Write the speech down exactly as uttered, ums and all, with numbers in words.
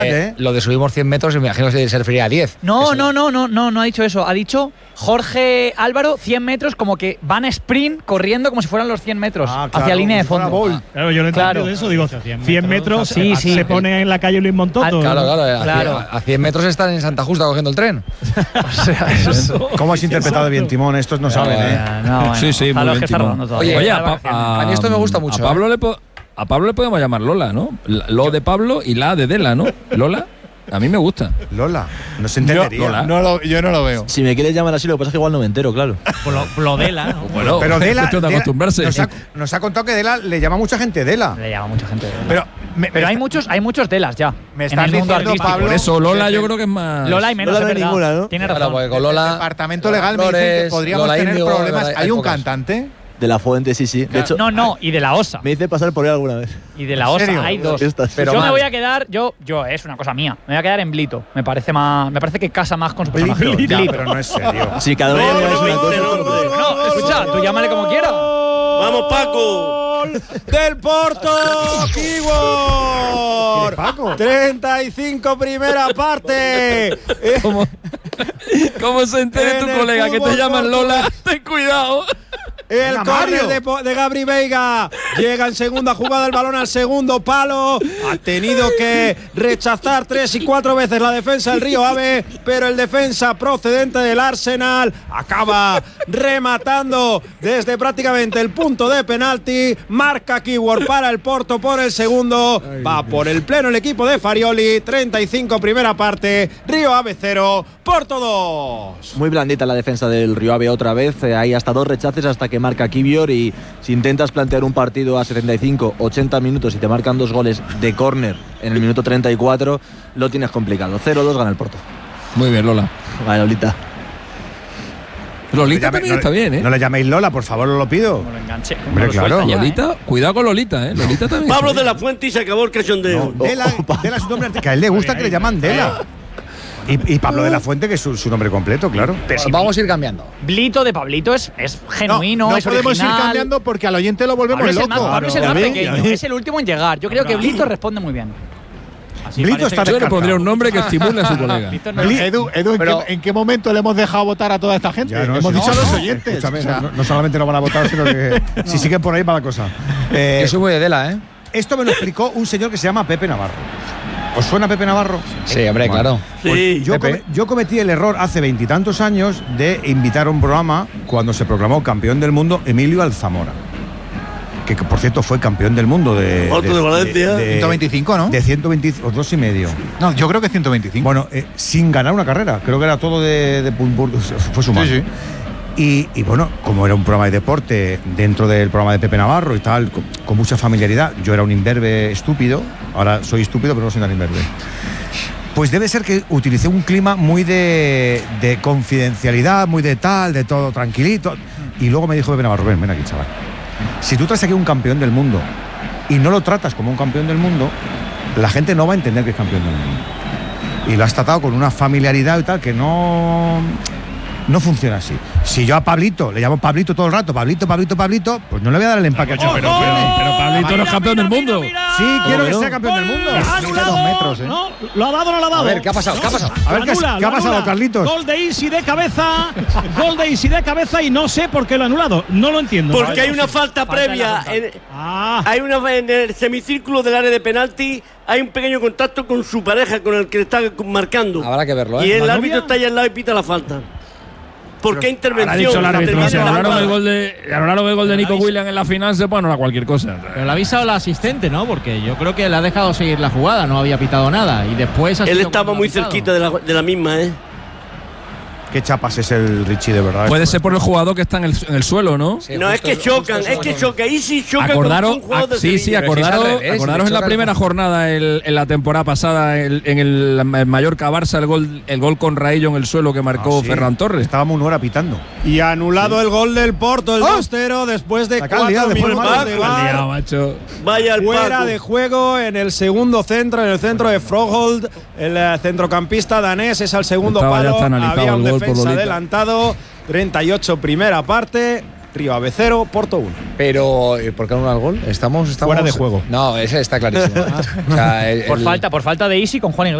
Eh, lo de subimos cien metros, me imagino que se refería a diez. No, eso. no, no, no, no, no ha dicho eso. Ha dicho Jorge Álvaro, cien metros, como que van a sprint corriendo como si fueran los cien metros Ah, claro, hacia línea de como si fuera fondo. Bolt. Claro, yo no entiendo Claro. eso. Digo, cien metros, Sí, sí. se pone en la calle Luis Montoto. Claro, claro, a, Claro. cien- a cien metros están en Santa Justa cogiendo el tren. O sea, eso. ¿Cómo has interpretado bien, Timón? Estos no saben, ¿eh? No, bueno, Sí, sí, ojalá muy los bien, que está Timón. rodando todavía. Oye, Oye, a, Vale, Pa- vacaciones. a- A mí esto me gusta mucho, A Pablo, ¿eh? le po- a Pablo le podemos llamar Lola, ¿no? La- Lo de Pablo y la de Dela, ¿no? Lola, a mí me gusta. Lola, no se entendería. Lola. No lo, yo no lo veo. Si me quieres llamar así, lo que pasa es que igual no me entero, claro. Por lo, por lo de la, ¿no? Bueno, Pero es Dela, cuestión de Dela- acostumbrarse. nos, ha, nos ha contado que Dela le llama a mucha gente Dela. Le llama mucha gente. Pero, me, Pero me hay está- muchos, hay muchos Delas ya. Me en estás el mundo diciendo, artístico. Pablo, Por eso Lola desde yo el- creo que es más… Lola hay menos, Lola no es hay verdad. ninguna, ¿no? Tiene Claro, razón. porque con el Lola. departamento legal me dicen Flores, que podríamos Lola tener Índigo, problemas. hay ¿Hay un pocas. cantante? De la Fuente, sí, sí. De hecho, No, no, y de la OSA. me hice pasar por él alguna vez. Y de la ¿En OSA serio? hay dos. Estas. Pero yo mal. me voy a quedar, yo, yo, es una cosa mía. Me voy a quedar en Blito. Me parece más, me parece que casa más con su personaje. Ya, Blito. pero no es serio. Si cada uno es una cosa. No, escucha, tú llámale como quieras. ¡Vamos, Paco! Del Porto, Keyboard. Paco? treinta y cinco primera parte. ¿Cómo, cómo se entere En tu el colega que te fútbol llaman Lola? Ten cuidado. El Venga, córner Mario. de, Po- de Gabri Veiga. Llega en segunda jugada el balón al segundo palo. Ha tenido que rechazar tres y cuatro veces la defensa del Río Ave, pero el defensa procedente del Arsenal acaba rematando desde prácticamente el punto de penalti. Marca Keyword para el Porto por el segundo. Va por el pleno el equipo de Farioli. treinta y cinco primera parte. Río Ave cero, Porto dos. Muy blandita la defensa del Río Ave otra vez. Eh, hay hasta dos rechaces hasta que marca Kivior. Y si intentas plantear un partido a setenta y cinco, ochenta minutos y te marcan dos goles de córner en el minuto treinta y cuatro, lo tienes complicado. cero dos gana el Porto. Muy bien, Lola. Vale, Lolita. Lolita No le también llame- está no- bien, ¿eh? No le llaméis Lola, por favor, os lo pido. Como lo enganché. como Hombre, lo claro. suelta ya, Lolita, ¿eh? cuidado con Lolita, ¿eh? Lolita también. Pablo está de bien. la Fuente y se acabó el cachondeo. Dela, Dela es su nombre artístico, que a él le gusta que le llaman Dela. Y, y Pablo de la Fuente, que es su, su nombre completo, claro. Pues vamos a ir cambiando. Blito de Pablito es, es genuino, no es podemos original. ir cambiando porque al oyente lo volvemos Pablo es el loco. más, Pablo es el ¿Y a más mí? pequeño, ¿Y a mí? es el último en llegar. Yo creo que Blito responde muy bien. Blito está Yo le descartado. pondría un nombre que estimule a su colega. Blito no- Bli- Edu, Edu, ¿en, Pero- qué, en qué momento le hemos dejado votar a toda esta gente? Ya, no, hemos sí, dicho no, a los no, oyentes. escúchame, o sea, no, no solamente no van a votar, sino que si siguen por ahí va la cosa. Eh, Yo soy muy de Dela, ¿eh? esto me lo explicó un señor que se llama Pepe Navarro. ¿Os suena Pepe Navarro? Sí, hombre, Bueno. claro. Sí. Yo, Pepe. come- yo cometí el error hace veintitantos años de invitar a un programa cuando se proclamó campeón del mundo Emilio Alzamora, que, que, por cierto fue campeón del mundo de, Otro de Valencia. ciento veinticinco, ¿no? de ciento veinte o dos y medio. No, yo creo que ciento veinticinco. Bueno, eh, sin ganar una carrera, creo que era todo de, de pum, pum, fue sumando. Sí, sí. Y, y bueno, como era un programa de deporte dentro del programa de Pepe Navarro y tal, con, con mucha familiaridad, yo era un imberbe estúpido, ahora soy estúpido pero no soy tan imberbe. Pues debe ser que utilicé un clima muy de, de confidencialidad, muy de tal, de todo tranquilito. Y luego me dijo Pepe Navarro, ven, ven aquí, chaval. Si tú traes aquí un campeón del mundo y no lo tratas como un campeón del mundo, la gente no va a entender que es campeón del mundo. Y lo has tratado con una familiaridad y tal que no... No funciona así. Si yo a Pablito le llamo Pablito todo el rato, Pablito, Pablito, Pablito, pues no le voy a dar el empaque. Pero, pero, pero Pablito no es campeón del mundo. Sí, quiero que sea campeón del mundo. Anulado. dos metros, ¿eh? No, lo ha dado o no lo ha dado. A ver, ¿qué ha pasado? ¿Qué ha pasado? A ver, ¿qué, Anula, ¿qué ha lo pasado, anula. Carlitos? Gol de Isi de cabeza. Gol de Isi de cabeza y no sé por qué lo ha anulado. No lo entiendo. Porque hay una falta Falta en la previa. punta. En, Ah, hay una en el semicírculo del área de penalti. Hay un pequeño contacto con su pareja, con el que le está marcando. Habrá que verlo, ¿eh? Y el ¿La árbitro novia? está ahí al lado y pita la falta. ¿Por qué Ha intervención? dicho el árbitro, Termina si la anularon jugada. el gol de, anularon el gol de Nico Williams en la final, se puede anular cualquier cosa. Pero le ha avisado la asistente, ¿no? Porque yo creo que le ha dejado seguir la jugada, no había pitado nada. Y después ha Él sido estaba cuando muy ha pitado. cerquita de la, de la misma, ¿eh? Qué chapas es el Richie, de verdad. Puede ser por el jugador que está en el, en el suelo, ¿no? Sí, no, es justo- que justo chocan, eso es que con- choca. Y si choca Acordaros, con un jugador de ah, sí, sí, Sevilla. Pero si es al acordaros, revés, acordaros si en la choca primera el- jornada el- en la temporada pasada el- en el Mallorca Barça el gol el gol con Raillo en el suelo que marcó Ah, sí. Ferran Torres. Estábamos una hora pitando. Y anulado el gol del Porto, el ¡Ah! dos cero, después de La que han liado cuatro después minutos del de Paco. VAR. Liado, macho. Vaya el Fuera Paco. de juego en el segundo centro, en el centro de Froghold. El eh, centrocampista danés es al segundo Estaba ya palo. hasta analizado Había un el gol por defensa Lolita. adelantado. treinta y ocho primera parte. Río Ave cero, Porto uno. Pero, ¿por qué anula el gol? Estamos, estamos. Fuera de juego. No, ese está clarísimo. O sea, el- Por el- falta, por falta de Isi con Juan Iglesias.